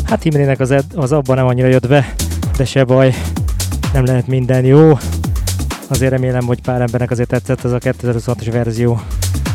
Hát Imrének az abban nem annyira jött be, de se baj, nem lehet minden jó. Azért remélem, hogy pár embernek azért tetszett ez a 2026-os verzió.